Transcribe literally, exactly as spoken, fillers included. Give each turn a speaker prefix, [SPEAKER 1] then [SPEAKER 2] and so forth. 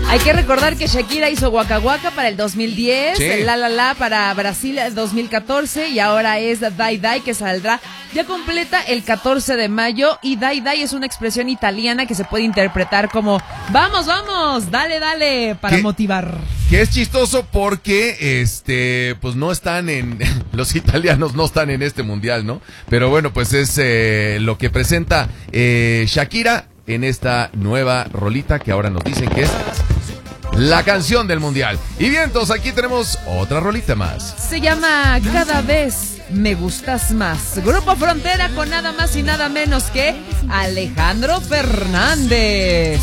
[SPEAKER 1] Hay que recordar que Shakira hizo Waka Waka para el dos mil diez,
[SPEAKER 2] sí.
[SPEAKER 1] La La La para Brasil el dos mil catorce y ahora es Dai Dai que saldrá ya completa el catorce de mayo. Y Dai Dai es una expresión italiana que se puede interpretar como vamos, vamos, dale, dale, para
[SPEAKER 2] ¿Qué?
[SPEAKER 1] motivar.
[SPEAKER 2] Que es chistoso porque este pues no están en los italianos no están en este mundial, ¿no? Pero bueno, pues es eh, lo que presenta eh, Shakira en esta nueva rolita que ahora nos dicen que es la canción del mundial. Y bien, entonces aquí tenemos otra rolita más.
[SPEAKER 1] Se llama Cada vez me gustas más. Grupo Frontera con nada más y nada menos que Alejandro Fernández.